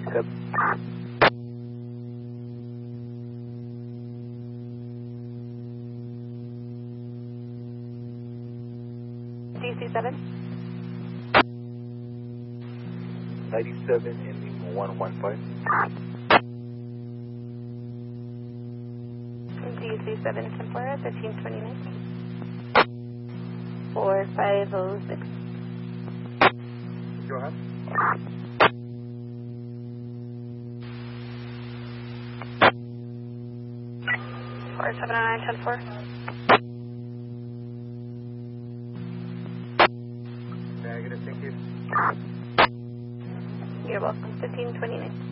Good. DC7. 97 ending 115. DC7 Tempora 1329. 4506. Go ahead. 4709 10-4. Negative, thank you. You're welcome. 1529.